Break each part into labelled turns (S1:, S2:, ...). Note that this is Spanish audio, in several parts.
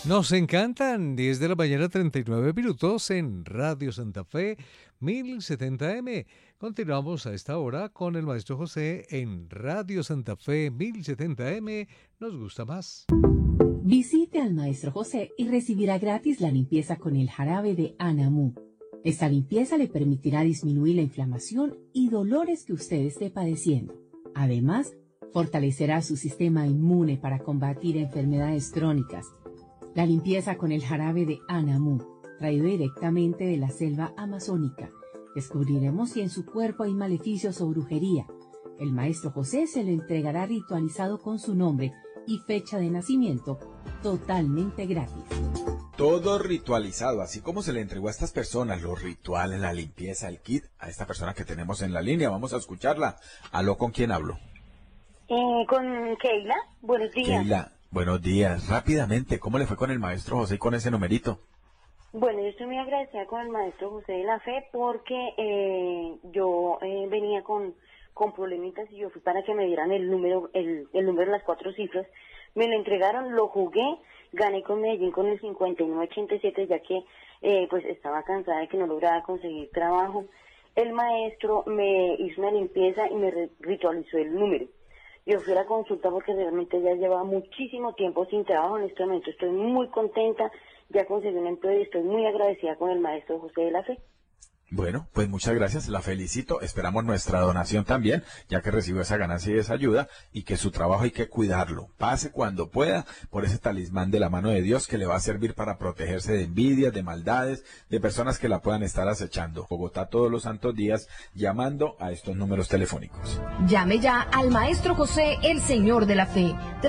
S1: Nos encantan, 10 de la mañana 39 minutos en Radio Santa Fe 1070M. Continuamos a esta hora con el maestro José en Radio Santa Fe 1070M. Nos gusta más.
S2: Visite al maestro José y recibirá gratis la limpieza con el jarabe de Anamú. Esta limpieza le permitirá disminuir la inflamación y dolores que usted esté padeciendo. Además, fortalecerá su sistema inmune para combatir enfermedades crónicas. La limpieza con el jarabe de Anamú, traído directamente de la selva amazónica. Descubriremos si en su cuerpo hay maleficios o brujería. El maestro José se lo entregará ritualizado con su nombre y fecha de nacimiento, totalmente gratis.
S3: Todo ritualizado, así como se le entregó a estas personas los rituales, la limpieza, el kit, a esta persona que tenemos en la línea. Vamos a escucharla. ¿Aló, con quién hablo?
S4: Con Keila. Buenos días.
S3: Keila, buenos días. Rápidamente, ¿cómo le fue con el maestro José y con ese numerito?
S4: Bueno, yo estoy muy agradecida con el maestro José de la Fe porque yo venía con problemitas y yo fui para que me dieran el número de las 4 cifras. Me lo entregaron, lo jugué, gané con Medellín con el 5987 ya que pues estaba cansada de que no lograba conseguir trabajo. El maestro me hizo una limpieza y me ritualizó el número. Yo fui a la consulta porque realmente ya llevaba muchísimo tiempo sin trabajo. En este momento estoy muy contenta, ya conseguí un empleo y estoy muy agradecida con el maestro José de la Fe.
S3: Bueno, pues muchas gracias, la felicito. Esperamos nuestra donación también, ya que recibió esa ganancia y esa ayuda, y que su trabajo hay que cuidarlo. Pase cuando pueda por ese talismán de la mano de Dios que le va a servir para protegerse de envidias, de maldades, de personas que la puedan estar acechando. Bogotá todos los santos días llamando a estos números telefónicos.
S5: Llame ya al maestro José, el Señor de la Fe.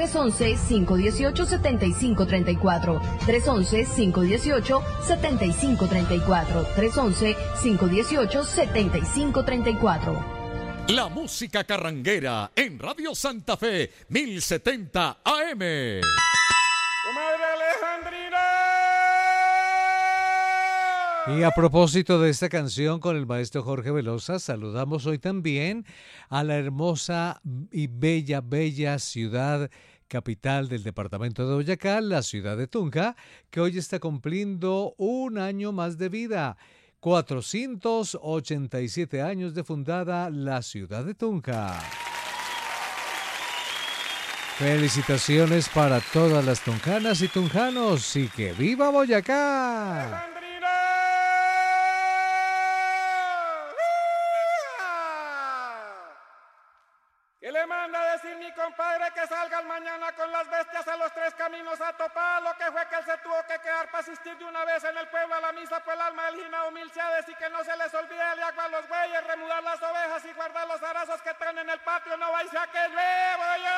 S5: 311-518-7534. 311-518-7534. 311-518-7534.
S6: La música carranguera en Radio Santa Fe 1070 AM.
S7: ¡Comadre Alejandrina!
S1: Y a propósito de esta canción con el maestro Jorge Velosa, saludamos hoy también a la hermosa y bella ciudad capital del departamento de Boyacá, la ciudad de Tunja, que hoy está cumpliendo un año más de vida. 487 años de fundada la ciudad de Tunja. Felicitaciones para todas las tunjanas y tunjanos y que viva Boyacá.
S7: ¿Qué le manda a decir mi compadre que salga al mañana con las bestias a los 3 caminos a topar? Lo que fue que él se tuvo que quedar para asistir de una vez en el pueblo a la misa, pues el alma del Gina humilchades y que no se les olvide darle agua a los bueyes, remudar las ovejas y guardar los arazos que traen en el patio, no vais a que llueva yo.